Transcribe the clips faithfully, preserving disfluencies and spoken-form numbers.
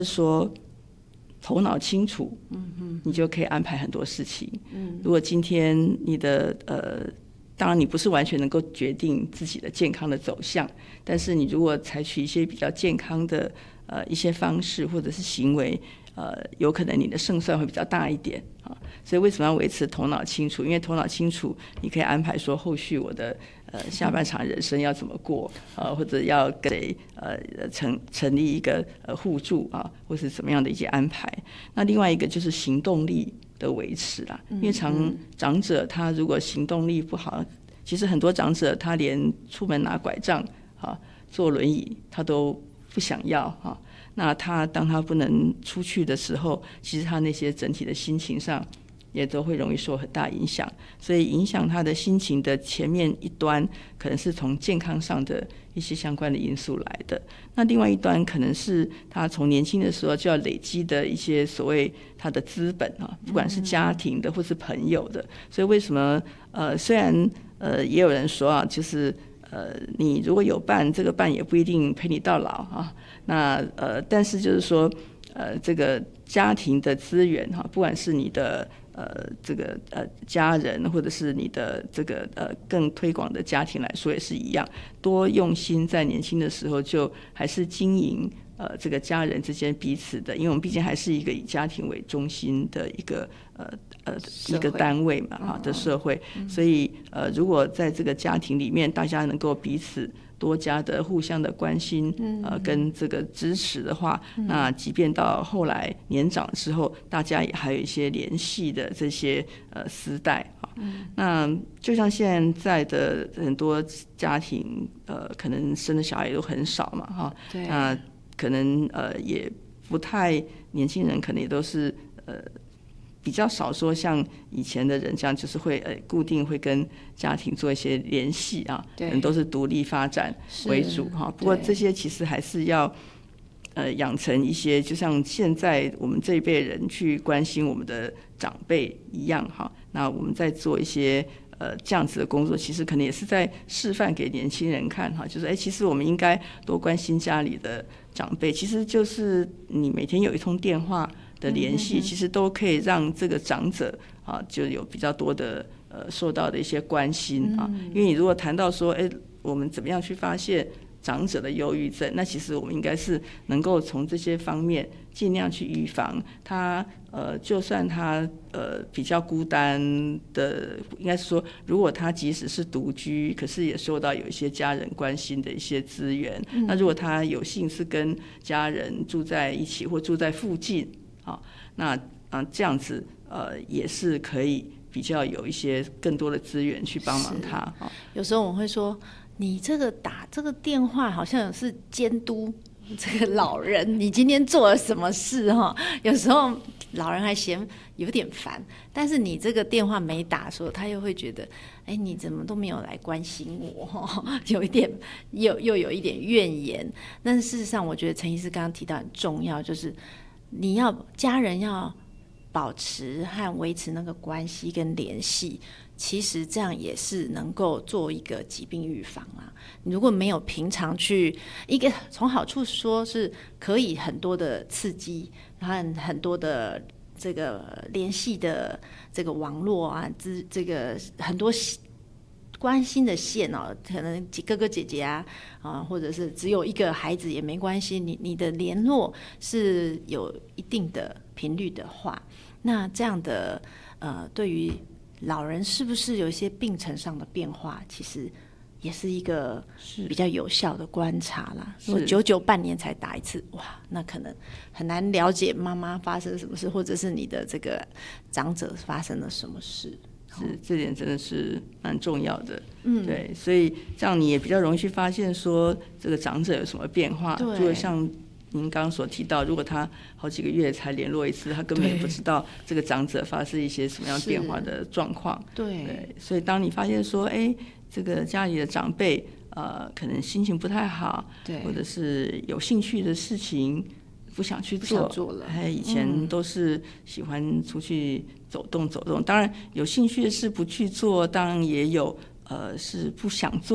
说头脑清楚，嗯嗯，你就可以安排很多事情。嗯，如果今天你的呃，当然你不是完全能够决定自己的健康的走向，但是你如果采取一些比较健康的呃一些方式或者是行为，呃，有可能你的胜算会比较大一点啊。所以为什么要维持头脑清楚？因为头脑清楚，你可以安排说后续我的呃下半场人生要怎么过，呃，或者要跟谁呃成成立一个呃互助啊，或是怎么样的一些安排。那另外一个就是行动力的维持啦，因为常长者他如果行动力不好，其实很多长者他连出门拿拐杖啊、坐轮椅他都不想要啊。那他当他不能出去的时候，其实他那些整体的心情上也都会容易受很大影响。所以影响他的心情的前面一端，可能是从健康上的一些相关的因素来的。那另外一端可能是他从年轻的时候就要累积的一些所谓他的资本啊，不管是家庭的或是朋友的。所以为什么呃，虽然呃也有人说啊，就是呃你如果有伴，这个伴也不一定陪你到老啊。那呃，但是就是说，呃，这个家庭的资源哈，不管是你的呃这个呃家人，或者是你的这个呃更推广的家庭来说，也是一样，多用心在年轻的时候就还是经营呃这个家人之间彼此的，因为我们毕竟还是一个以家庭为中心的一个呃呃一个单位嘛哈的社会，所以呃如果在这个家庭里面，大家能够彼此多加的互相的关心，呃，跟这个支持的话，那即便到后来年长之后，大家也还有一些联系的这些呃丝带啊。那就像现在的很多家庭，呃，可能生的小孩都很少嘛，哈，那可能呃也不太年轻人，可能也都是呃。比较少说像以前的人这样，就是会呃固定会跟家庭做一些联系啊，可能都是独立发展为主哈。不过这些其实还是要呃养成一些，就像现在我们这一辈人去关心我们的长辈一样哈。那我们在做一些呃这样子的工作，其实可能也是在示范给年轻人看哈，就是哎，其实我们应该多关心家里的长辈，其实就是你每天有一通电话的联系，其实都可以让这个长者啊，就有比较多的呃受到的一些关心啊。因为你如果谈到说，哎，我们怎么样去发现长者的忧郁症，那其实我们应该是能够从这些方面尽量去预防他。呃，就算他呃比较孤单的，应该是说，如果他即使是独居，可是也受到有一些家人关心的一些资源。嗯、那如果他有幸是跟家人住在一起或住在附近。好，那啊这样子呃也是可以比较有一些更多的资源去帮忙他。 有时候我会说，你这个打这个电话好像是监督这个老人，你今天做了什么事哈？有时候老人还嫌有点烦，但是你这个电话没打的时候，他又会觉得，哎，你怎么都没有来关心我，有一点又又有一点怨言。但是事实上，我觉得陈医师刚刚提到很重要，就是你要家人要保持和维持那个关系跟联系，其实这样也是能够做一个疾病预防啊。你如果没有平常去一个从好处说是可以很多的刺激和很多的这个联系的这个网络啊，这个很多关心的线哦，可能哥哥姐姐啊，啊，或者是只有一个孩子也没关系，你你的联络是有一定的频率的话，那这样的呃，对于老人是不是有一些病程上的变化，其实也是一个比较有效的观察啦。如果久久半年才打一次，哇，那可能很难了解妈妈发生什么事，或者是你的这个长者发生了什么事。 是，这点真的是蛮重要的。嗯，对，所以这样你也比较容易去发现说这个长者有什么变化。 对， 就像您刚刚所提到，如果他好几个月才联络一次，他根本也不知道这个长者发生一些什么样变化的状况。 对， 对，所以当你发现说，哎，这个家里的长辈呃可能心情不太好，对，或者是有兴趣的事情不想去做， 不想做了。 哎，以前都是喜欢出去走动走动，当然有兴趣的事不去做，当然也有呃是不想做，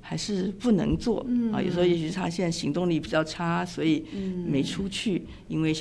还是不能做？嗯啊，有时候也许是他现在行动力比较差，所以没出去，因为